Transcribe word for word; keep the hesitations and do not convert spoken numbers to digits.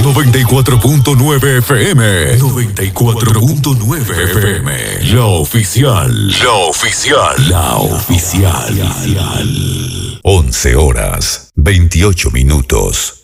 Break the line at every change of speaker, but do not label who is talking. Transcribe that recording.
noventa y cuatro punto nueve F M. noventa y cuatro punto nueve F M. La oficial. La oficial. La oficial. once horas, veintiocho minutos.